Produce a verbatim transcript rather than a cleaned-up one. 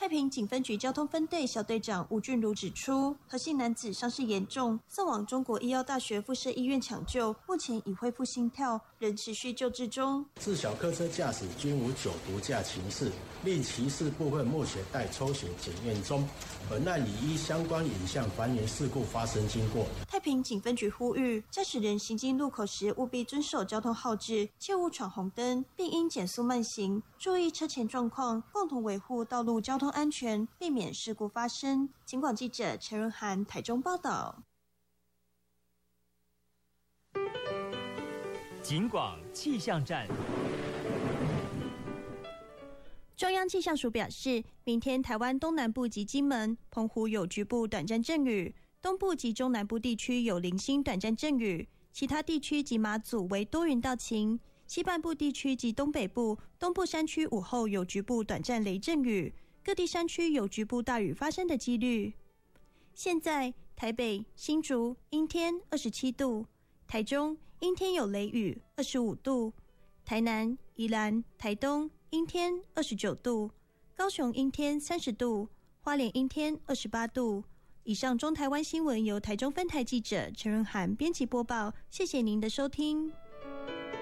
太平警分局交通分队小队长吴俊如指出，何姓男子伤势严重，送往中国医药大学附设医院抢救，目前已恢复心跳，仍持续救治中。 自小客车驾驶均无酒毒驾情事，另其事部分目前待抽血检验中。本案已依相关影像还原事故发生经过。 太平警分局呼吁，驾驶人行经路口时务必遵守交通号志，切勿闯红灯，并应减速慢行，注意车前状况，共同维护道路交通安全，避免事故发生。警广记者陈润涵台中报道。 警广气象站。 中央气象署表示，明天台湾东南部及金门、澎湖有局部短暂阵雨，东部及中南部地区有零星短暂阵雨，其他地区及马祖为多云到晴。西半部地区及东北部、东部山区午后有局部短暂雷阵雨，各地山区有局部大雨发生的几率。现在台北、新竹阴天二十七度，台中阴天有雷雨二十五度，台南、宜兰、台东阴天二十九度，高雄阴天三十度，花莲阴天二十八度。以上中台湾新闻由台中分台记者陈润涵编辑播报，谢谢您的收听。